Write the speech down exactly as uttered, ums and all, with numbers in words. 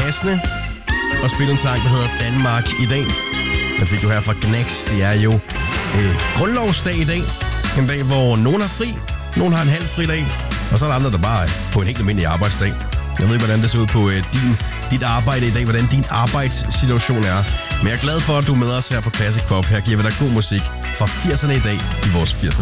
passende at spille en sang, der hedder Danmark i dag. Den fik du her fra Gnags. Det er jo øh, grundlovsdag i dag. En dag, hvor nogen har fri, nogen har en halv fri dag, og så er der andre, der bare er på en helt almindelig arbejdsdag. Jeg ved ikke, hvordan det ser ud på øh, din, dit arbejde i dag, hvordan din arbejdssituation er. Men jeg er glad for, at du er med os her på Classic Pop. Her giver vi dig god musik fra firserne i dag i vores firserne.